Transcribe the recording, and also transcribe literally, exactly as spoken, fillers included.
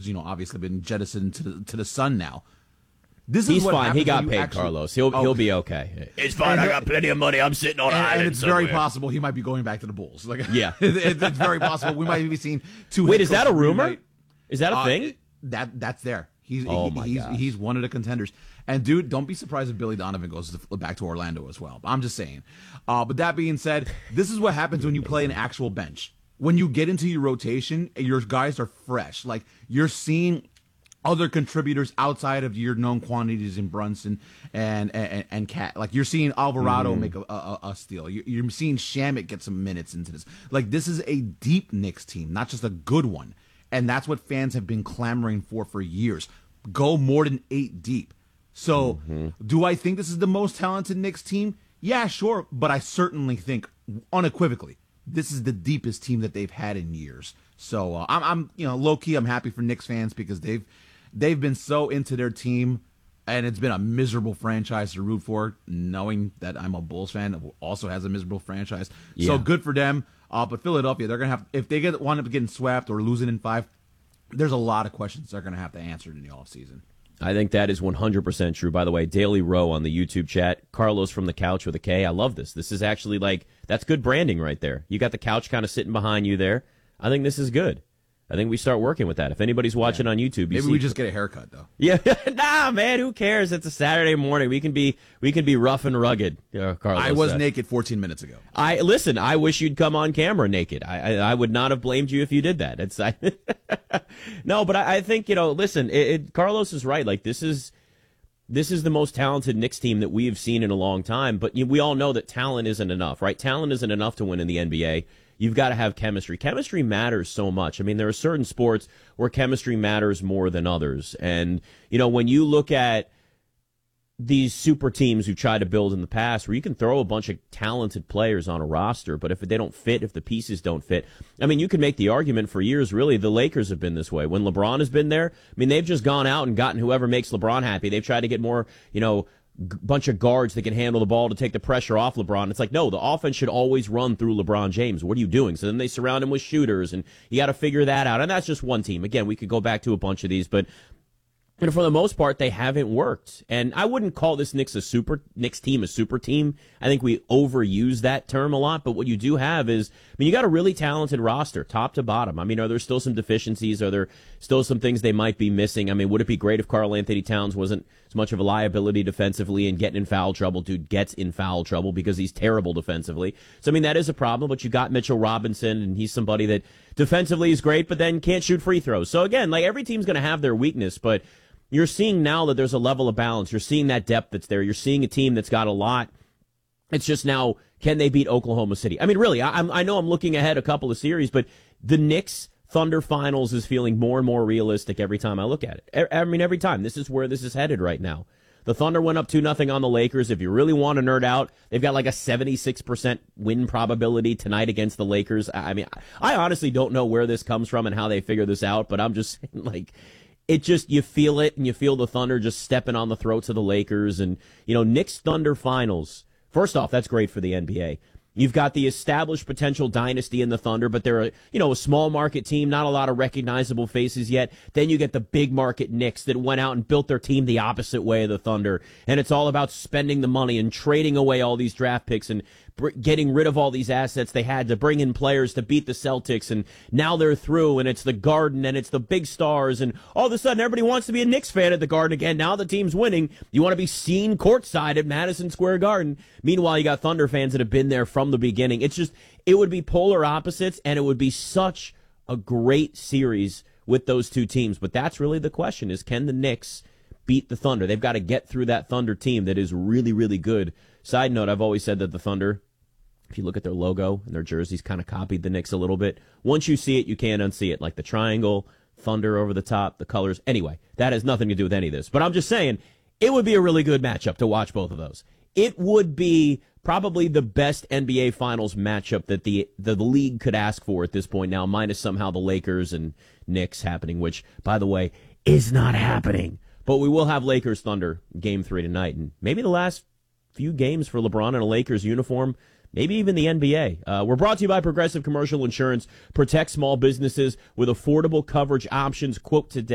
who's, you know, obviously been jettisoned to the, to the sun now. This He's is what fine. He got when you paid, actually, Carlos. He'll oh, he'll be okay. It's fine. And I he- got plenty of money. I'm sitting on an And, island and it's somewhere. very possible he might be going back to the Bulls. Like, Yeah. it, it's very possible we might be seeing two. Wait, head is that a coaches rumor? reunite. Is that a Uh, thing? That that's there. He's Oh, he- my he's gosh. he's one of the contenders. And dude, don't be surprised if Billy Donovan goes to, back to Orlando as well. I'm just saying. Uh, but that being said, this is what happens when you play an actual bench. When you get into your rotation, your guys are fresh. Like you're seeing other contributors outside of your known quantities in Brunson and and, and Cat. Like you're seeing Alvarado Mm-hmm. make a, a, a steal. You're, you're seeing Shamet get some minutes into this. Like this is a deep Knicks team, not just a good one. And that's what fans have been clamoring for for years. Go more than eight deep. So Mm-hmm. do I think this is the most talented Knicks team? Yeah, sure. But I certainly think unequivocally this is the deepest team that they've had in years. So uh, I'm, I'm, you know, low key, I'm happy for Knicks fans because they've they've been so into their team, and it's been a miserable franchise to root for. Knowing that I'm a Bulls fan who also has a miserable franchise, Yeah. so good for them. Uh, but Philadelphia, they're gonna have if they get wind up getting swept or losing in five, there's a lot of questions they're gonna have to answer in the offseason. I think that is one hundred percent true. By the way, Daily Row on the YouTube chat, Carlos from the couch with a K. I love this. This is actually like, that's good branding right there. You got the couch kind of sitting behind you there. I think this is good. I think we start working with that. If anybody's watching on YouTube, you Maybe see, we just get a haircut though. yeah, nah, man, who cares? It's a Saturday morning. We can be we can be rough and rugged. Uh, Carlos, I was said. naked fourteen minutes ago. I listen. I wish you'd come on camera naked. I I, I would not have blamed you if you did that. It's I, no, but I, I think you know. Listen, it, it, Carlos is right. Like this is. This is the most talented Knicks team that we have seen in a long time, but you, we all know that talent isn't enough, right? Talent isn't enough to win in the N B A. You've got to have chemistry. Chemistry matters so much. I mean, there are certain sports where chemistry matters more than others. And, you know, when you look at these super teams who try to build in the past, where you can throw a bunch of talented players on a roster, but if they don't fit, if the pieces don't fit, I mean, you can make the argument for years, really, the Lakers have been this way. When LeBron has been there, I mean, they've just gone out and gotten whoever makes LeBron happy. They've tried to get more, you know, g- bunch of guards that can handle the ball to take the pressure off LeBron. It's like, no, the offense should always run through LeBron James. What are you doing? So then they surround him with shooters, and you got to figure that out. And that's just one team. Again, we could go back to a bunch of these, but and for the most part, they haven't worked. And I wouldn't call this Knicks a super Knicks team a super team. I think we overuse that term a lot. But what you do have is, I mean, you got a really talented roster, top to bottom. I mean, are there still some deficiencies? Are there still some things they might be missing? I mean, would it be great if Karl Anthony Towns wasn't as much of a liability defensively and getting in foul trouble? Dude gets in foul trouble because he's terrible defensively. So, I mean, that is a problem. But you got Mitchell Robinson, and he's somebody that defensively is great, but then can't shoot free throws. So, again, like every team's going to have their weakness, but you're seeing now that there's a level of balance. You're seeing that depth that's there. You're seeing a team that's got a lot. It's just now, can they beat Oklahoma City? I mean, really, I, I'm, I know I'm looking ahead a couple of series, but the Knicks Thunder Finals is feeling more and more realistic every time I look at it. I, I mean, every time. This is where this is headed right now. The Thunder went up two nothing on the Lakers. If you really want to nerd out, they've got like a seventy-six percent win probability tonight against the Lakers. I mean, I honestly don't know where this comes from and how they figure this out, but I'm just saying, like, it just, you feel it, and you feel the Thunder just stepping on the throats of the Lakers. And, you know, Knicks Thunder Finals. First off, that's great for the N B A. You've got the established potential dynasty in the Thunder, but they're a, you know, a small market team, not a lot of recognizable faces yet. Then you get the big market Knicks that went out and built their team the opposite way of the Thunder. And it's all about spending the money and trading away all these draft picks and br- getting rid of all these assets they had to bring in players to beat the Celtics. And now they're through, and it's the Garden, and it's the big stars. And all of a sudden, everybody wants to be a Knicks fan at the Garden again. Now the team's winning. You want to be seen courtside at Madison Square Garden. Meanwhile, you got Thunder fans that have been there from the beginning. It's just, it would be polar opposites, and it would be such a great series with those two teams. But that's really the question, is can the Knicks beat the Thunder? They've got to get through that Thunder team that is really, really good. Side note, I've always said that the Thunder, if you look at their logo and their jerseys, kind of copied the Knicks a little bit. Once you see it, you can't unsee it. Like the triangle, Thunder over the top, the colors. Anyway, that has nothing to do with any of this. But I'm just saying, it would be a really good matchup to watch both of those. It would be probably the best N B A Finals matchup that the, the the league could ask for at this point now, minus somehow the Lakers and Knicks happening, which, by the way, is not happening. But we will have Lakers Thunder game three tonight, and maybe the last few games for LeBron in a Lakers uniform, maybe even the N B A. Uh, we're brought to you by Progressive Commercial Insurance. Protect small businesses with affordable coverage options. Quote today.